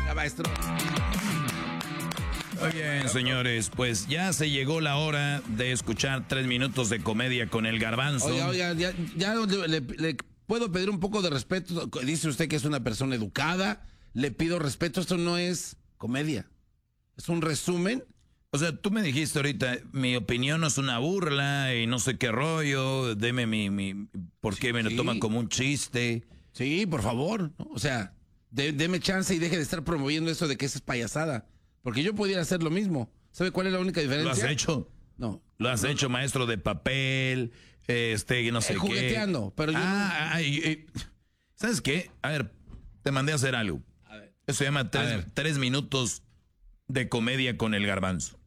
Venga, maestro. Muy bien, señores, pues ya se llegó la hora de escuchar 3 minutos de comedia con el Garbanzo. Oiga, ya le puedo pedir un poco de respeto. Dice usted que es una persona educada. Le pido respeto. Esto no es comedia. Es un resumen. O sea, tú me dijiste ahorita, mi opinión no es una burla y no sé qué rollo. Deme ¿por qué me lo toman como un chiste? Sí, por favor, ¿no? O sea, deme chance y deje de estar promoviendo eso de que esa es payasada. Porque yo pudiera hacer lo mismo. ¿Sabe cuál es la única diferencia? ¿Lo has hecho? No. Lo has hecho, maestro de papel, no sé qué. Jugueteando, pero yo ¿sabes qué? A ver, te mandé a hacer algo. A ver. Eso se llama 3 minutos de comedia con el Garbanzo.